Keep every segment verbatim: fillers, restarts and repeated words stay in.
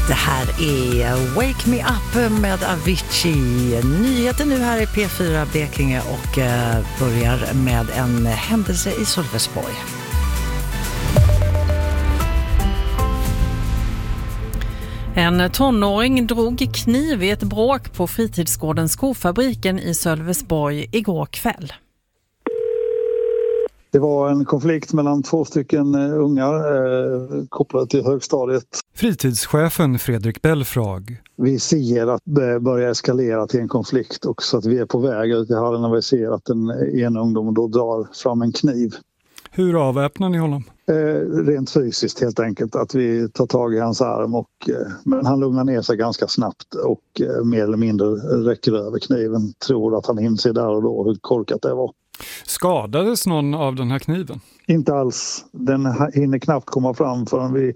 Det här är Wake Me Up med Avicii. Nyheten nu här i P fyra Blekinge och börjar med en händelse i Sölvesborg. En tonåring drog kniv i ett bråk på fritidsgården Skofabriken i Sölvesborg igår kväll. Det var en konflikt mellan två stycken ungar eh, kopplade till högstadiet. Fritidschefen Fredrik Belfrag. Vi ser att det börjar eskalera till en konflikt och så att vi är på väg ut i hallen när vi ser att en, en ungdom då drar fram en kniv. Hur avväpnar ni honom? Eh, rent fysiskt helt enkelt, att vi tar tag i hans arm och, eh, men han lugnar ner sig ganska snabbt och eh, mer eller mindre räcker över kniven. Tror att han inser där och då hur korkat det var. Skadades någon av den här kniven? Inte alls. Den hinner knappt komma fram förrän vi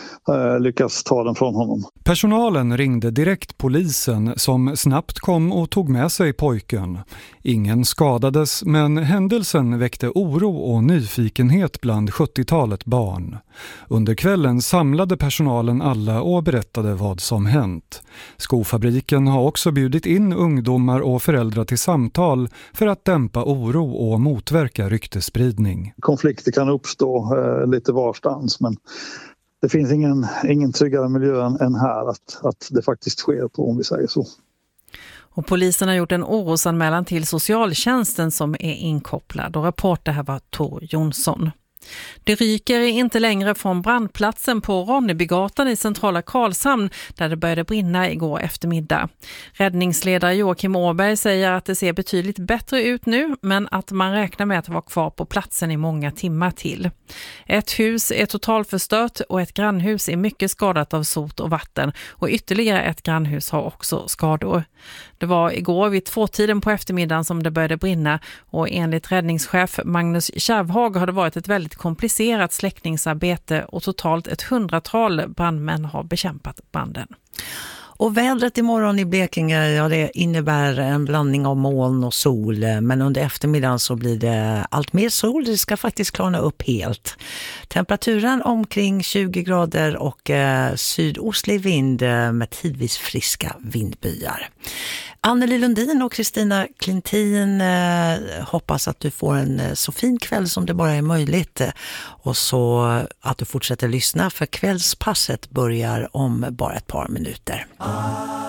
eh, lyckas ta den från honom. Personalen ringde direkt polisen som snabbt kom och tog med sig pojken. Ingen skadades, men händelsen väckte oro och nyfikenhet bland sjuttiotalet barn. Under kvällen samlade personalen alla och berättade vad som hänt. Skofabriken har också bjudit in ungdomar och föräldrar till samtal för att dämpa oro och motverka ryktespridning. Konflikter kan uppstå eh, lite varstans, men det finns ingen, ingen tryggare miljö än, än här att, att det faktiskt sker på, om vi säger så. Och polisen har gjort en orosanmälan till socialtjänsten som är inkopplad, och reporter här var Tor Jonsson. Det ryker inte längre från brandplatsen på Ronnebygatan i centrala Karlshamn där det började brinna igår eftermiddag. Räddningsledare Joakim Åberg säger att det ser betydligt bättre ut nu, men att man räknar med att vara kvar på platsen i många timmar till. Ett hus är totalförstört och ett grannhus är mycket skadat av sot och vatten, och ytterligare ett grannhus har också skador. Det var igår vid tvåtiden på eftermiddagen som det började brinna, och enligt räddningschef Magnus Kärvhag har det varit ett väldigt komplicerat släckningsarbete och totalt ett hundratal brandmän har bekämpat branden. Och vädret imorgon i Blekinge, ja, det innebär en blandning av moln och sol, men under eftermiddagen så blir det allt mer sol. Det ska faktiskt klarna upp helt. Temperaturen omkring tjugo grader och eh, sydostlig vind eh, med tidvis friska vindbyar. Anneli Lundin och Kristina Klintin eh, hoppas att du får en eh, så fin kväll som det bara är möjligt, och så att du fortsätter lyssna, för kvällspasset börjar om bara ett par minuter.